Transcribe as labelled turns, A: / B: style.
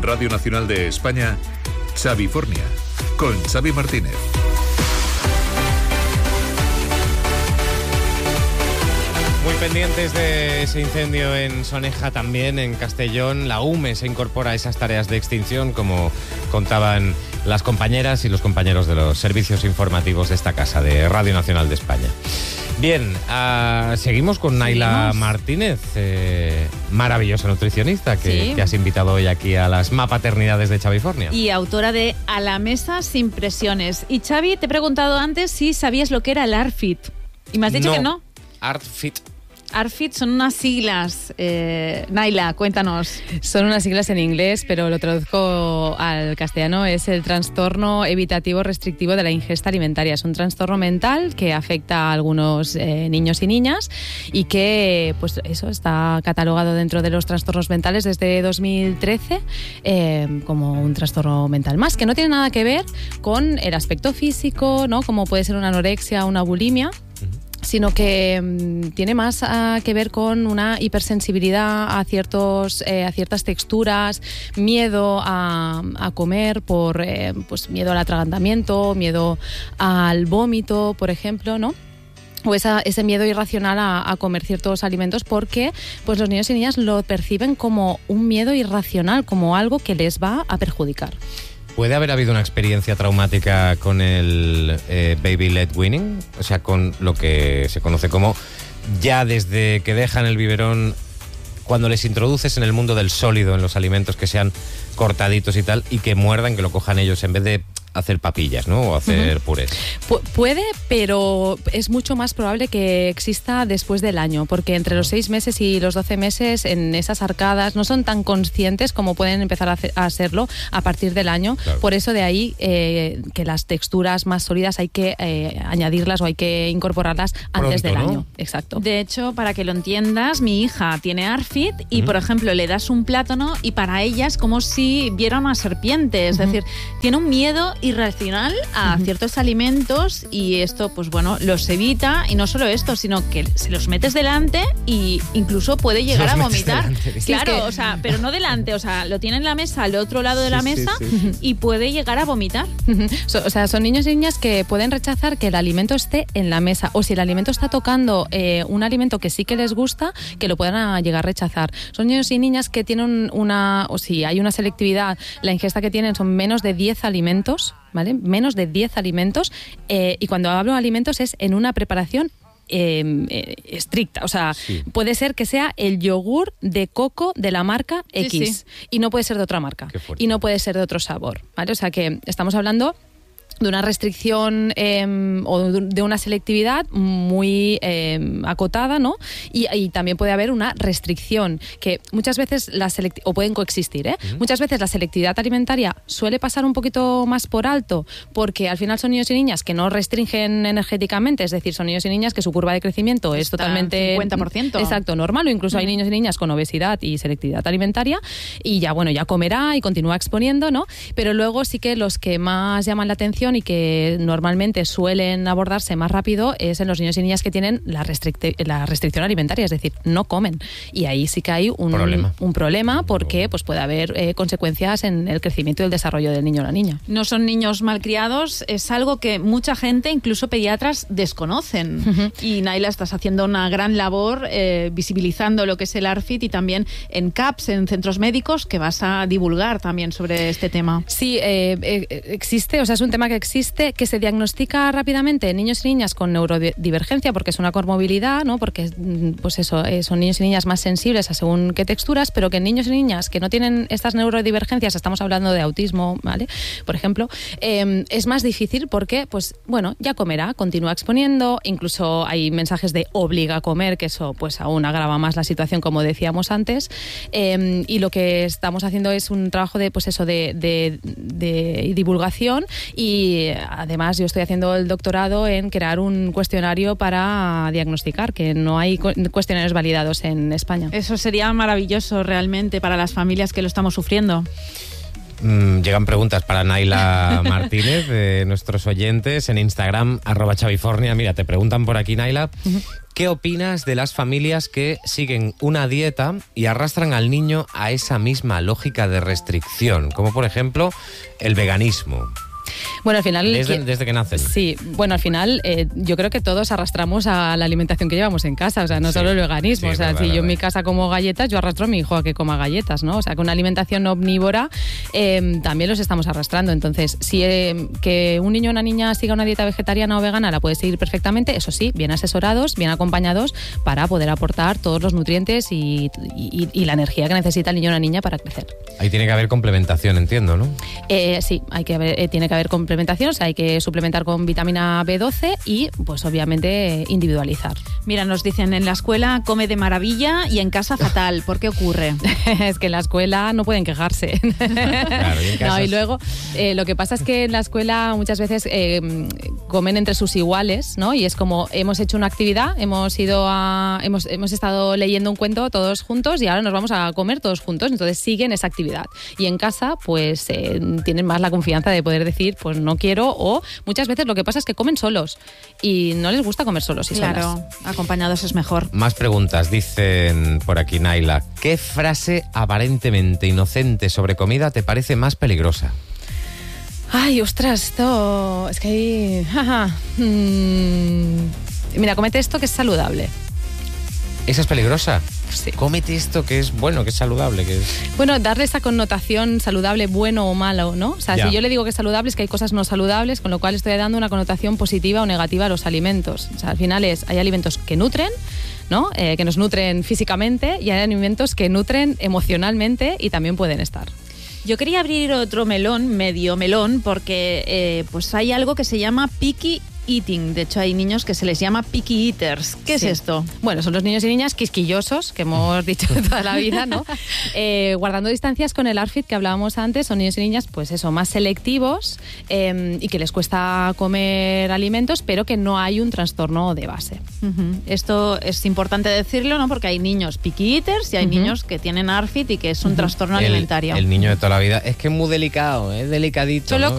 A: Radio Nacional de España, Xavifornia, con Xavi Martínez.
B: Muy pendientes de ese incendio en Soneja, también en Castellón. La UME se incorpora a esas tareas de extinción, como contaban las compañeras y los compañeros de los servicios informativos de esta casa, de Radio Nacional de España. Bien, seguimos con Naila Martínez, maravillosa nutricionista que has invitado hoy aquí a las Mapaternidades de Xavifornia.
C: Y autora de A la mesa sin presiones. Y Xavi, te he preguntado antes si sabías lo que era el ARFID. Y me has dicho que no.
B: ARFID.
C: ARFID son unas siglas. Naila, cuéntanos.
D: Son unas siglas en inglés, pero lo traduzco al castellano. Es el trastorno evitativo restrictivo de la ingesta alimentaria. Es un trastorno mental que afecta a algunos niños y niñas y que, pues eso, está catalogado dentro de los trastornos mentales desde 2013 como un trastorno mental más, que no tiene nada que ver con el aspecto físico, ¿no? Como puede ser una anorexia o una bulimia, sino que tiene más que ver con una hipersensibilidad a ciertas texturas, miedo a comer por pues miedo al atragantamiento, miedo al vómito, por ejemplo, ¿no? O ese miedo irracional a comer ciertos alimentos, porque pues los niños y niñas lo perciben como un miedo irracional, como algo que les va a perjudicar.
B: ¿Puede haber habido una experiencia traumática con el baby-led weaning? O sea, con lo que se conoce como ya desde que dejan el biberón, cuando les introduces en el mundo del sólido, en los alimentos que sean cortaditos y tal, y que muerdan, que lo cojan ellos en vez de hacer papillas, ¿no? O hacer purés.
D: Puede, pero es mucho más probable que exista después del año, porque entre los 6 meses y los 12 meses en esas arcadas no son tan conscientes como pueden empezar a hacerlo a partir del año. Claro. Por eso de ahí que las texturas más sólidas hay que añadirlas o hay que incorporarlas antes del año. Exacto.
C: De hecho, para que lo entiendas, mi hija tiene ARFID y, por ejemplo, le das un plátano y para ella es como si viera una serpiente. Es decir, tiene un miedo irracional a ciertos alimentos y esto, pues bueno, los evita. Y no solo esto, sino que se los metes delante y incluso puede llegar a vomitar. Claro, o sea, pero no delante, o sea, lo tiene en la mesa, al otro lado de la mesa y puede llegar a vomitar.
D: O sea, son niños y niñas que pueden rechazar que el alimento esté en la mesa, o si el alimento está tocando un alimento que sí que les gusta, que lo puedan llegar a rechazar. Son niños y niñas que tienen o si hay una selectividad, la ingesta que tienen son menos de 10 alimentos, ¿vale? Menos de 10 alimentos, y cuando hablo de alimentos es en una preparación estricta, o sea, puede ser que sea el yogur de coco de la marca X y no puede ser de otra marca y no puede ser de otro sabor, ¿vale? O sea que estamos hablando de una restricción o de una selectividad muy acotada, ¿no? Y también puede haber una restricción, que muchas veces o pueden coexistir, ¿eh? Muchas veces la selectividad alimentaria suele pasar un poquito más por alto, porque al final son niños y niñas que no restringen energéticamente, es decir, son niños y niñas que su curva de crecimiento es totalmente
C: 50%.
D: Exacto, normal, o incluso hay niños y niñas con obesidad y selectividad alimentaria y ya, bueno, ya comerá y continúa exponiendo, ¿no? Pero luego sí que los que más llaman la atención y que normalmente suelen abordarse más rápido es en los niños y niñas que tienen la restricción alimentaria, es decir, no comen. Y ahí sí que hay un problema porque pues puede haber consecuencias en el crecimiento y el desarrollo del niño o la niña.
C: No son niños malcriados, es algo que mucha gente, incluso pediatras, desconocen. Y Naila, estás haciendo una gran labor visibilizando lo que es el ARFID y también en CAPS, en centros médicos, que vas a divulgar también sobre este tema.
D: Sí, existe, o sea, es un tema que existe, que se diagnostica rápidamente en niños y niñas con neurodivergencia, porque es una comorbilidad, ¿no? Porque pues eso, son niños y niñas más sensibles a según qué texturas, pero que en niños y niñas que no tienen estas neurodivergencias, estamos hablando de autismo, ¿vale? Por ejemplo, es más difícil porque, pues bueno, ya comerá, continúa exponiendo, incluso hay mensajes de obliga a comer, que eso pues aún agrava más la situación, como decíamos antes, y lo que estamos haciendo es un trabajo de, pues eso, de divulgación. Y además yo estoy haciendo el doctorado en crear un cuestionario para diagnosticar, que no hay cuestionarios validados en España.
C: Eso sería maravilloso realmente para las familias que lo estamos sufriendo.
B: Llegan preguntas para Naila Martínez de nuestros oyentes en Instagram, @Xavifornia. Mira, te preguntan por aquí, Naila, ¿Qué opinas de las familias que siguen una dieta y arrastran al niño a esa misma lógica de restricción? Como por ejemplo el veganismo.
D: Bueno, al final...
B: Desde que nacen.
D: Sí, bueno, al final yo creo que todos arrastramos a la alimentación que llevamos en casa, o sea, no solo el veganismo.
B: Sí,
D: o sea,
B: verdad,
D: si yo
B: verdad.
D: en mi casa como galletas, yo arrastro a mi hijo a que coma galletas, ¿no? O sea, que una alimentación omnívora también los estamos arrastrando. Entonces, si que un niño o una niña siga una dieta vegetariana o vegana, la puede seguir perfectamente, eso sí, bien asesorados, bien acompañados, para poder aportar todos los nutrientes y la energía que necesita el niño o la niña para crecer.
B: Ahí tiene que haber complementación, entiendo, ¿no?
D: Sí, tiene que haber complementación, o sea, hay que suplementar con vitamina B12 y, pues obviamente, individualizar.
C: Mira, nos dicen, en la escuela come de maravilla y en casa fatal. ¿Por qué ocurre?
D: Es que en la escuela no pueden quejarse.
B: Claro, y en casa...
D: No, y luego, lo que pasa es que en la escuela muchas veces comen entre sus iguales, ¿no? Y es como, hemos hecho una actividad, hemos estado leyendo un cuento todos juntos y ahora nos vamos a comer todos juntos, entonces siguen esa actividad. Y en casa, pues, tienen más la confianza de poder decir, pues no quiero, o muchas veces lo que pasa es que comen solos y no les gusta comer solos y
C: Claro,
D: solas.
C: acompañados es mejor.
B: Más preguntas, dicen por aquí Naila. ¿Qué frase aparentemente inocente sobre comida te parece más peligrosa?
D: Ay, ostras, esto... Es que hay... Mira, comete esto que es saludable.
B: ¿Esa es peligrosa?
D: Sí.
B: Cómete esto que es bueno, que es saludable, que es...
D: Bueno, darle esa connotación saludable, bueno o malo, ¿no? O sea,
B: Ya.
D: si yo le digo que es saludable, es que hay cosas no saludables, con lo cual estoy dando una connotación positiva o negativa a los alimentos. O sea, al final hay alimentos que nutren, ¿no? Que nos nutren físicamente, y hay alimentos que nutren emocionalmente y también pueden estar.
C: Yo quería abrir otro melón, medio melón, porque pues hay algo que se llama picky eating. De hecho, hay niños que se les llama picky eaters. ¿Qué
D: Sí.
C: es esto?
D: Bueno, son los niños y niñas quisquillosos, que hemos dicho toda la vida, ¿no? Guardando distancias con el ARFID que hablábamos antes, son niños y niñas, pues eso, más selectivos y que les cuesta comer alimentos, pero que no hay un trastorno de base.
C: Ujú. Esto es importante decirlo, ¿no? Porque hay niños picky eaters y hay niños que tienen ARFID y que es un trastorno alimentario.
B: El niño de toda la vida. Es que es muy delicado, es delicadito.
C: Solo
B: ¿no?